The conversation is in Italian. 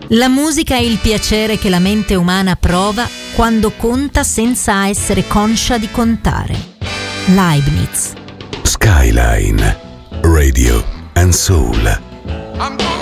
La musica è il piacere che la mente umana prova quando conta senza essere conscia di contare. Leibniz. Skyline Radio and Soul.